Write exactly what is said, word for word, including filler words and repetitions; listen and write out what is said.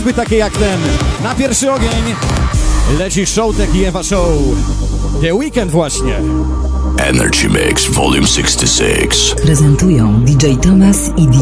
wyspy takie jak ten. Na pierwszy ogień leci Showtek i Ewa Show. The Weekend właśnie. Energy Mix Volume sześćdziesiąt sześć Prezentują D J Thomas i D